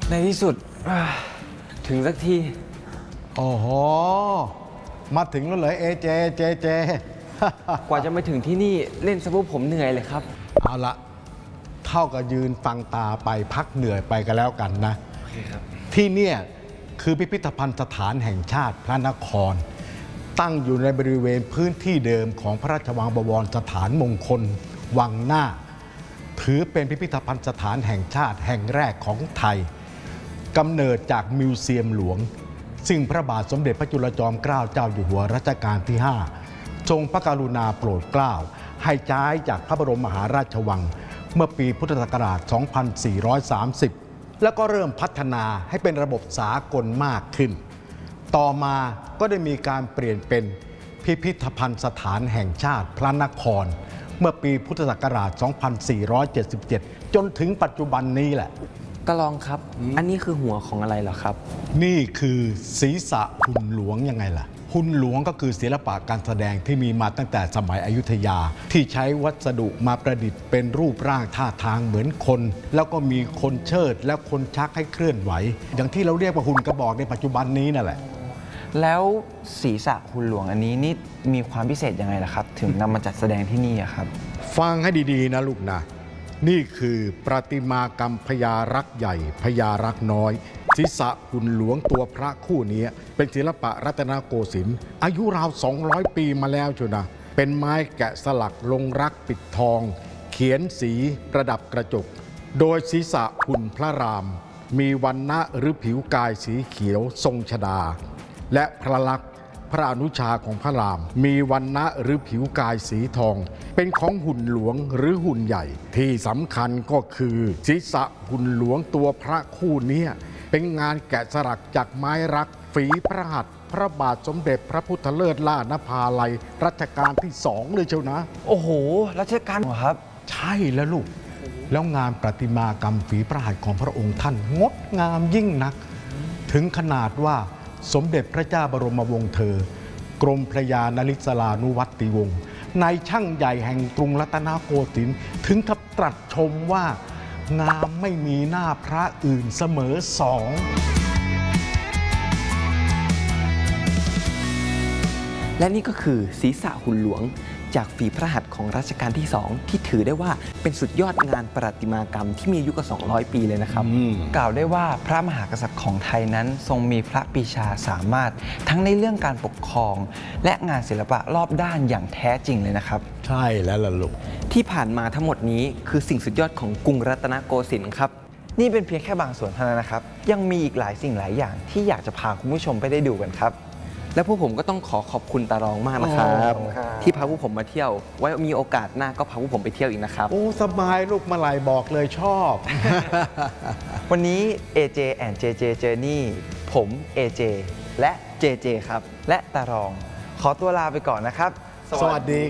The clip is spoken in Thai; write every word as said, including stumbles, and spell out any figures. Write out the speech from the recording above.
ในที่สุดถึงสักทีโอ้โหมาถึงแล้วเลยเอเจเจเจกว่าจะมาถึงที่นี่เล่นซะพวกผมเหนื่อยเลยครับเอาละเท่ากับยืนฟังตาไปพักเหนื่อยไปกันแล้วกันนะโอเคครับที่เนี่ยคือพิพิธภัณฑ์สถานแห่งชาติพระนครตั้งอยู่ในบริเวณพื้นที่เดิมของพระราชวังบวรสถานมงคลวังหน้าถือเป็นพิพิธภัณฑ์สถานแห่งชาติแห่งแรกของไทยกำเนิดจากมิวเซียมหลวงซึ่งพระบาทสมเด็จพระจุลจอมเกล้าเจ้าอยู่หัวรัชกาลที่ห้าทรงพระกรุณาโปรดเกล้าให้ย้ายจากพระบรมมหาราชวังเมื่อปีพุทธศักราช สองพันสี่ร้อยสามสิบ แล้วก็เริ่มพัฒนาให้เป็นระบบสากลมากขึ้นต่อมาก็ได้มีการเปลี่ยนเป็นพิพิธภัณฑ์สถานแห่งชาติพระนครเมื่อปีพุทธศักราช สองพันสี่ร้อยเจ็ดสิบเจ็ด จนถึงปัจจุบันนี้แหละตะลองครับ อันนี้คือหัวของอะไรเหรอครับนี่คือศีรษะหุ่นหลวงยังไงล่ะหุ่นหลวงก็คือศิลปะการแสดงที่มีมาตั้งแต่สมัยอยุธยาที่ใช้วัสดุมาประดิษฐ์เป็นรูปร่างท่าทางเหมือนคนแล้วก็มีคนเชิดและคนชักให้เคลื่อนไหวอย่างที่เราเรียกว่าหุ่นกระบอกในปัจจุบันนี้นั่นแหละแล้วศีรษะหุ่นหลวงอันนี้นี่มีความพิเศษยังไงล่ะครับถึงนำมาจัดแสดงที่นี่ครับฟังให้ดีๆนะลูกนะนี่คือประติมากรรมพญารักษ์ใหญ่พญารักษ์น้อยศีรษะหุ่นหลวงตัวพระคู่นี้เป็นศิลปะรัตนโกสินทร์อายุราวสองร้อยปีมาแล้วชัวนะเป็นไม้แกะสลักลงรักปิดทองเขียนสีประดับกระจกโดยศีรษะหุ่นพระรามมีวรรณะหรือผิวกายสีเขียวทรงชฎาและพระลักษณ์พระอนุชาของพระรามมีวรรณะหรือผิวกายสีทองเป็นของหุ่นหลวงหรือหุ่นใหญ่ที่สำคัญก็คือศีรษะหุ่นหลวงตัวพระคู่นี้เป็นงานแกะสลักจากไม้รักฝีพระหัตถ์พระบาทสมเด็จพระพุทธเลิศล่านภาลัยรัชกาลที่สองเลยเชียวนะโอ้โหรัชกาลครับใช่แล้วลูกแล้วงานประติมากรรมฝีพระหัตถ์ของพระองค์ท่านงดงามยิ่งนักถึงขนาดว่าสมเด็จพระเจ้าบรมวงศ์เธอกรมพระยานริศรานุวัติวงศ์นายช่างใหญ่แห่งกรุงรัตนโกสินทร์ถึงกับตรัสชมว่างามไม่มีหน้าพระอื่นเสมอสองและนี่ก็คือศีรษะหุ่นหลวงจากฝีพระหัตถ์ของรัชกาลที่สองที่ถือได้ว่าเป็นสุดยอดงานประติมากรรมที่มีอายุกว่าสองร้อยปีเลยนะครับกล่าวได้ว่าพระมหากษัตริย์ของไทยนั้นทรงมีพระปรีชาสามารถทั้งในเรื่องการปกครองและงานศิลปะรอบด้านอย่างแท้จริงเลยนะครับใช่แล้วล่ะลูกที่ผ่านมาทั้งหมดนี้คือสิ่งสุดยอดของกรุงรัตนโกสินทร์ครับนี่เป็นเพียงแค่บางส่วนเท่านั้นนะครับยังมีอีกหลายสิ่งหลายอย่างที่อยากจะพาคุณผู้ชมไปได้ดูกันครับและพวกผมก็ต้องขอขอบคุณตารองมากนะครับที่พาพวกผมมาเที่ยวไว้มีโอกาสหน้าก็พาพวกผมไปเที่ยวอีกนะครับโอ้สบายลูกมาลายบอกเลยชอบวันนี้ เอ เจ and เจ เจ Journey ผม เอ เจ และ เจ เจ ครับและตารองขอตัวลาไปก่อนนะครับสวัสดี